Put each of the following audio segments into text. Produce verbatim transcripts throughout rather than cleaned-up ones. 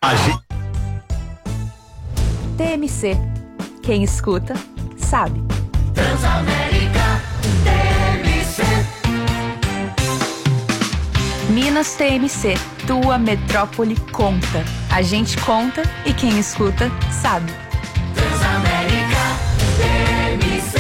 T M C. Quem escuta, sabe. Transamérica T M C. Minas T M C. Tua metrópole conta. A gente conta e quem escuta, sabe. Transamérica T M C.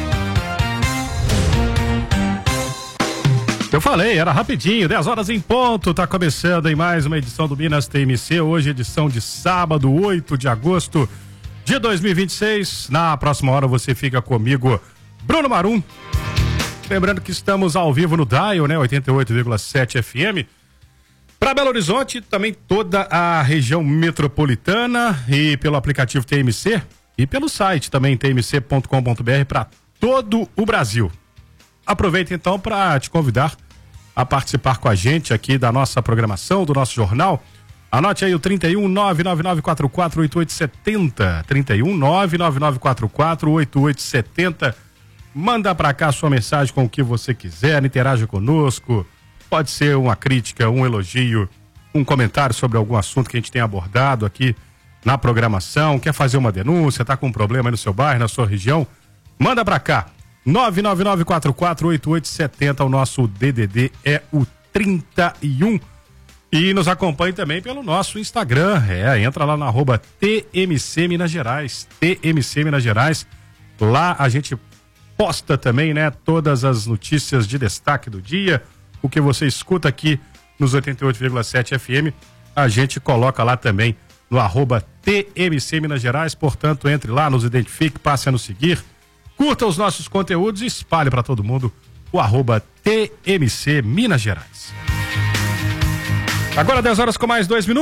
Eu falei, era rapidinho, dez horas em ponto, tá começando em mais uma edição do Minas T M C, hoje edição de sábado, oito de agosto de dois mil e vinte e seis. Na próxima hora você fica comigo, Bruno Marum. Lembrando que estamos ao vivo no Dial, né, oitenta e oito vírgula sete F M. Para Belo Horizonte, também toda a região metropolitana e pelo aplicativo T M C e pelo site também t m c ponto com ponto b r para todo o Brasil. Aproveito então para te convidar a participar com a gente aqui da nossa programação, do nosso jornal. Anote aí o trinta e um, nove nove nove quatro quatro oito oito sete zero, trinta e um, nove nove nove quatro quatro oito oito sete zero. Manda para cá a sua mensagem com o que você quiser, interaja conosco. Pode ser uma crítica, um elogio, um comentário sobre algum assunto que a gente tem abordado aqui na programação. Quer fazer uma denúncia, tá com um problema aí no seu bairro, na sua região? Manda para cá. nove nove nove quatro quatro oito oito sete zero, o nosso D D D é o trinta e um. E nos acompanhe também pelo nosso Instagram. É, entra lá na arroba T M C Minas Gerais. T M C Minas Gerais. Lá a gente posta também, né, todas as notícias de destaque do dia. O que você escuta aqui nos oitenta e oito vírgula sete F M, a gente coloca lá também no arroba T M C Minas Gerais. Portanto, entre lá, nos identifique, passe a nos seguir. Curta os nossos conteúdos e espalhe para todo mundo o arroba T M C Minas Gerais. Agora dez horas com mais dois minutos.